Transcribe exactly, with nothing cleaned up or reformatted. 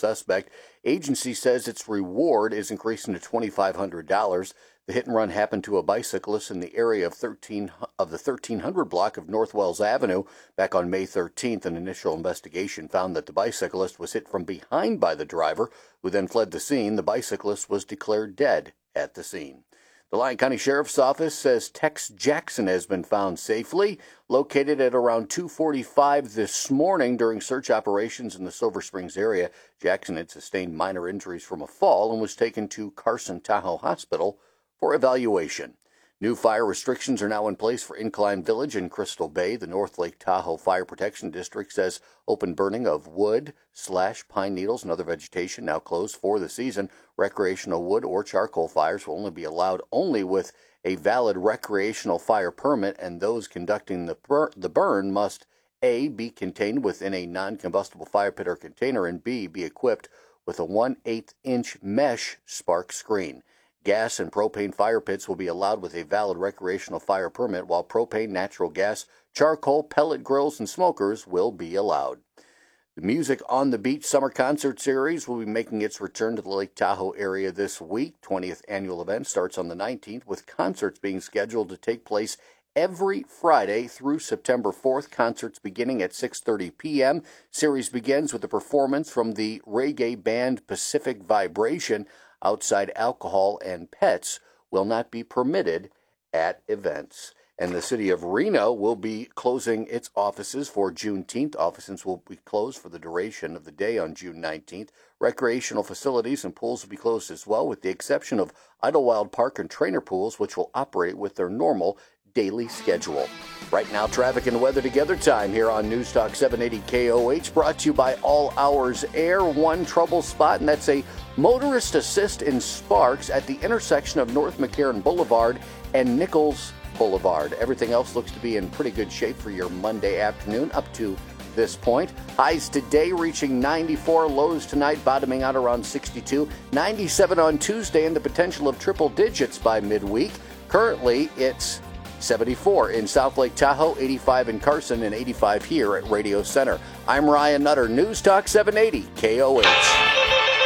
suspect. Agency says its reward is increasing to twenty-five hundred dollars. The hit and run happened to a bicyclist in the area of thirteen of the thirteen hundred block of North Wells Avenue back on May thirteenth. An initial investigation found that the bicyclist was hit from behind by the driver, who then fled the scene. The bicyclist was declared dead at the scene. The Lyon County Sheriff's Office says Tex Jackson has been found safely, located at around two forty-five this morning during search operations in the Silver Springs area. Jackson had sustained minor injuries from a fall and was taken to Carson Tahoe Hospital for evaluation. New fire restrictions are now in place for Incline Village and Crystal Bay. The North Lake Tahoe Fire Protection District says open burning of wood, slash, pine needles, and other vegetation now closed for the season. Recreational wood or charcoal fires will only be allowed only with a valid recreational fire permit, and those conducting the, bur- the burn must A, be contained within a non-combustible fire pit or container, and B, be equipped with a one eighth inch mesh spark screen. Gas and propane fire pits will be allowed with a valid recreational fire permit, while propane, natural gas, charcoal, pellet grills, and smokers will be allowed. The Music on the Beach Summer Concert Series will be making its return to the Lake Tahoe area this week. twentieth annual event starts on the nineteenth, with concerts being scheduled to take place every Friday through September fourth. Concerts beginning at six thirty p.m. Series begins with a performance from the reggae band Pacific Vibration. Outside alcohol and pets will not be permitted at events. And the city of Reno will be closing its offices for Juneteenth. Offices will be closed for the duration of the day on June nineteenth. Recreational facilities and pools will be closed as well, with the exception of Idlewild Park and Trainer Pools, which will operate with their normal daily schedule. Right now, traffic and weather together time here on News Talk seven eighty K O H, brought to you by All Hours Air. One trouble spot, and that's a motorist assist in Sparks at the intersection of North McCarran Boulevard and Nichols Boulevard. Everything else looks to be in pretty good shape for your Monday afternoon up to this point. Highs today reaching ninety-four, lows tonight bottoming out around sixty-two, ninety-seven on Tuesday, and the potential of triple digits by midweek. Currently, it's seventy-four in South Lake Tahoe, eighty-five in Carson, and eighty-five here at Radio Center. I'm Ryan Nutter, News Talk seven eighty K O H.